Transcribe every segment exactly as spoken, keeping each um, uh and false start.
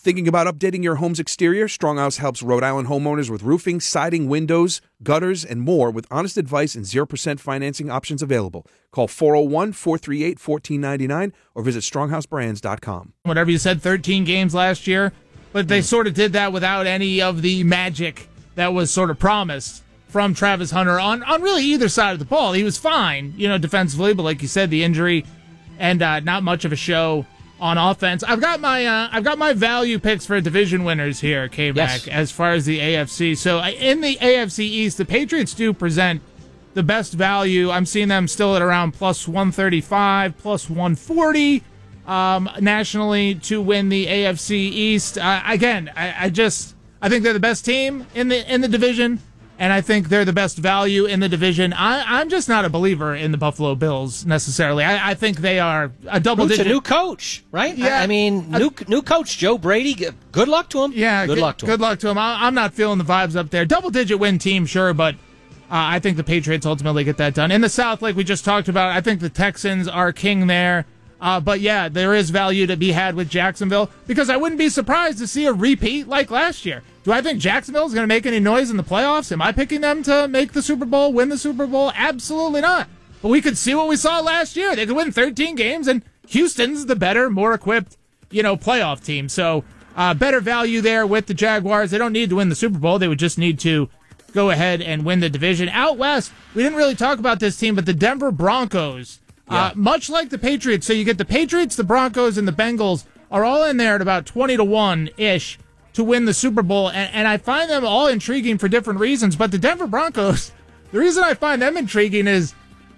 Thinking about updating your home's exterior? Stronghouse helps Rhode Island homeowners with roofing, siding, windows, gutters, and more with honest advice and zero percent financing options available. Call four oh one, four three eight, one four nine nine or visit stronghouse brands dot com. Whatever you said, thirteen games last year, but they sort of did that without any of the magic that was sort of promised from Travis Hunter on, on really either side of the ball. He was fine, you know, defensively, but like you said, the injury and uh, not much of a show on offense. I've got my uh, I've got my value picks for division winners here, K-Mac, yes, as far as the A F C. So in the A F C East, the Patriots do present the best value. I'm seeing them still at around plus one thirty-five, plus one forty um, nationally to win the A F C East. Uh, again, I, I just I think they're the best team in the in the division. And I think they're the best value in the division. I, I'm just not a believer in the Buffalo Bills necessarily. I, I think they are a double-digit. It's a new coach, right? Yeah. I, I mean, new uh, new coach Joe Brady. Good luck to him. Yeah, good, good luck to good him. Good luck to him. I, I'm not feeling the vibes up there. Double-digit win team, sure, but uh, I think the Patriots ultimately get that done. In the South, like we just talked about, I think the Texans are king there. Uh, but yeah, there is value to be had with Jacksonville because I wouldn't be surprised to see a repeat like last year. Do I think Jacksonville is going to make any noise in the playoffs? Am I picking them to make the Super Bowl, win the Super Bowl? Absolutely not. But we could see what we saw last year. They could win thirteen games, and Houston's the better, more equipped, you know, playoff team. So uh, better value there with the Jaguars. They don't need to win the Super Bowl. They would just need to go ahead and win the division. Out west, we didn't really talk about this team, but the Denver Broncos, yeah. uh, much like the Patriots. So you get the Patriots, the Broncos, and the Bengals are all in there at about twenty to one-ish. To win the Super Bowl, and, and I find them all intriguing for different reasons, but the Denver Broncos, the reason I find them intriguing is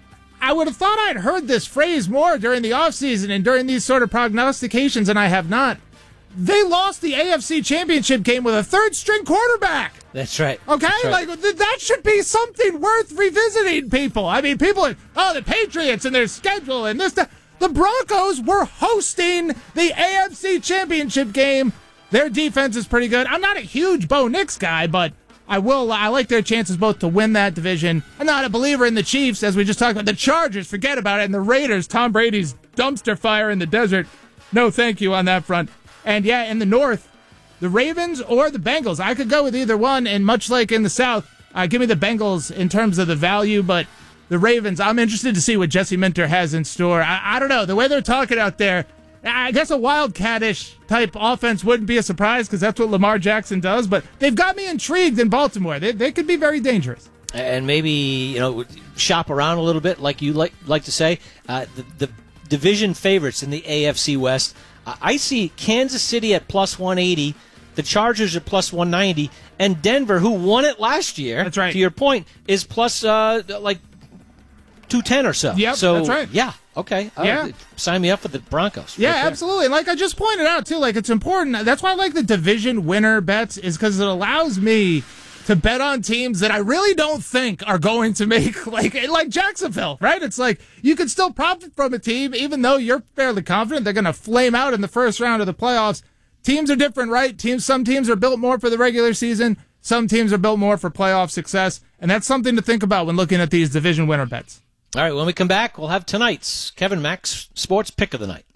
I would have thought I'd heard this phrase more during the offseason and during these sort of prognostications, and I have not. They lost the A F C Championship game with a third-string quarterback. That's right. Okay? That's right. Like, th- that should be something worth revisiting, people. I mean, people are, oh, the Patriots and their schedule and this, that. The Broncos were hosting the A F C Championship game. Their defense is pretty good. I'm not a huge Bo Nix guy, but I will. I like their chances both to win that division. I'm not a believer in the Chiefs, as we just talked about. The Chargers, forget about it. And the Raiders, Tom Brady's dumpster fire in the desert. No thank you on that front. And yeah, in the North, the Ravens or the Bengals. I could go with either one. And much like in the South, uh, give me the Bengals in terms of the value. But the Ravens, I'm interested to see what Jesse Minter has in store. I, I don't know. The way they're talking out there, I guess a Wildcat-ish type offense wouldn't be a surprise because that's what Lamar Jackson does, but they've got me intrigued in Baltimore. They they could be very dangerous. And maybe, you know, shop around a little bit, like you like like to say. Uh, the, the division favorites in the A F C West, uh, I see Kansas City at plus one eighty, the Chargers at plus one ninety, and Denver, who won it last year, that's right, to your point, is plus uh, like two ten or so. Yep, so, that's right. Yeah. Okay. Uh, yeah. Sign me up for the Broncos. Yeah, right absolutely. And like I just pointed out, too, like it's important. That's why I like the division winner bets is because it allows me to bet on teams that I really don't think are going to make, like like Jacksonville, right? It's like you can still profit from a team even though you're fairly confident they're going to flame out in the first round of the playoffs. Teams are different, right? Teams. Some teams are built more for the regular season. Some teams are built more for playoff success. And that's something to think about when looking at these division winner bets. All right, when we come back, we'll have tonight's Kevin Mack's Sports Pick of the Night.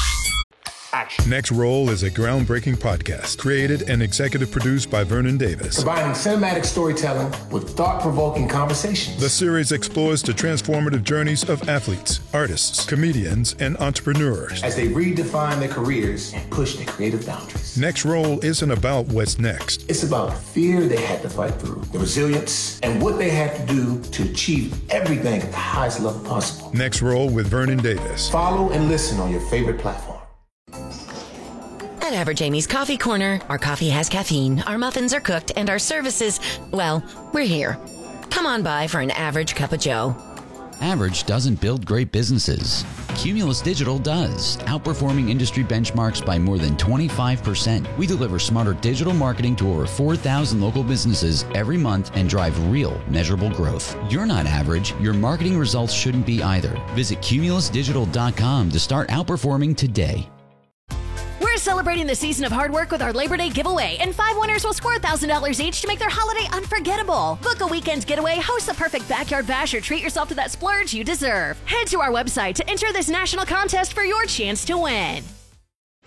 Action. Next Roll is a groundbreaking podcast created and executive produced by Vernon Davis. Combining cinematic storytelling with thought-provoking conversations. The series explores the transformative journeys of athletes, artists, comedians, and entrepreneurs as they redefine their careers and push their creative boundaries. Next Roll isn't about what's next. It's about the fear they had to fight through, the resilience, and what they had to do to achieve everything at the highest level possible. Next Roll with Vernon Davis. Follow and listen on your favorite platform. At Average Amy's Coffee Corner, our coffee has caffeine, our muffins are cooked, and our services, well, we're here. Come on by for an average cup of joe. Average doesn't build great businesses. Cumulus Digital does, outperforming industry benchmarks by more than twenty-five percent. We deliver smarter digital marketing to over four thousand local businesses every month and drive real, measurable growth. You're not average. Your marketing results shouldn't be either. Visit cumulus digital dot com to start outperforming today. We're celebrating the season of hard work with our Labor Day giveaway, and five winners will score one thousand dollars each to make their holiday unforgettable. Book a weekend getaway, host the perfect backyard bash, or treat yourself to that splurge you deserve. Head to our website to enter this national contest for your chance to win.